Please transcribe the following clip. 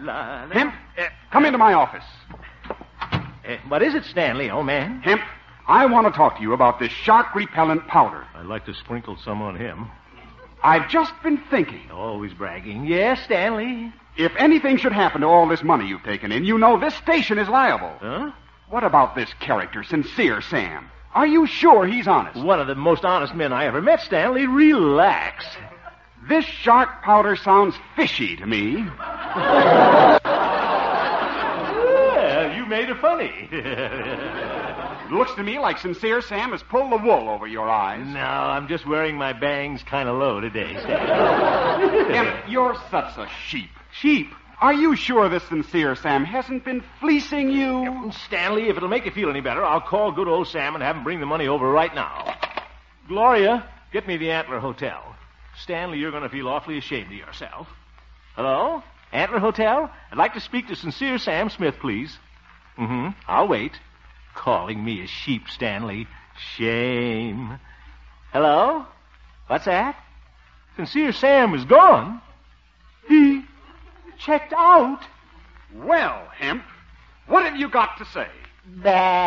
la. Hemp, come into my office. What is it, Stanley, old man? Hemp, I want to talk to you about this shark-repellent powder. I'd like to sprinkle some on him. I've just been thinking. Always bragging. Yes, Stanley. If anything should happen to all this money you've taken in, you know this station is liable. Huh? What about this character, Sincere Sam? Are you sure he's honest? One of the most honest men I ever met, Stanley. Relax. This shark powder sounds fishy to me. Well, you made it funny. It looks to me like Sincere Sam has pulled the wool over your eyes. No, I'm just wearing my bangs kind of low today, Stanley. Hemp, you're such a sheep. Sheep. Are you sure this Sincere Sam hasn't been fleecing you? Stanley, if it'll make you feel any better, I'll call good old Sam and have him bring the money over right now. Gloria, get me the Antler Hotel. Stanley, you're going to feel awfully ashamed of yourself. Hello? Antler Hotel? I'd like to speak to Sincere Sam Smith, please. I'll wait. Calling me a sheep, Stanley. Shame. Hello? What's that? Sincere Sam is gone. He checked out. Well, Hemp, what have you got to say? Bah.